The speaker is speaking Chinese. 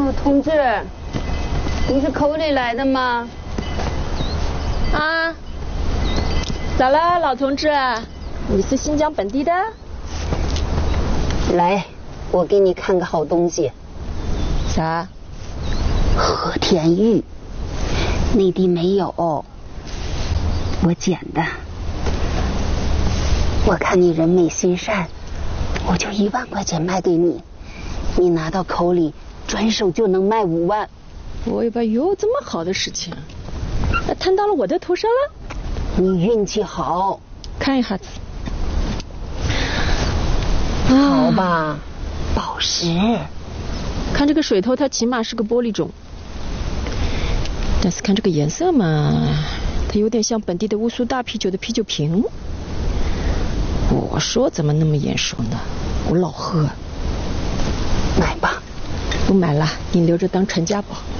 哦，同志，你是口里来的吗？ 啊，咋了，老同志？你是新疆本地的？ 来，我给你看个好东西。 啥？ 和田玉，内地没有，我捡的。我看你人美心善，我就1万块钱卖给你，你拿到口里，转手就能卖5万。 我也不有这么好的事情，摊到了我的头上了。 你运气好， 看一下子。 好吧，宝石。 看这个水头，它起码是个玻璃种，但是看这个颜色嘛，它有点像本地的乌苏大啤酒的啤酒瓶。我说怎么那么眼熟呢？我老喝。 买吧。 不买了，你留着当传家宝。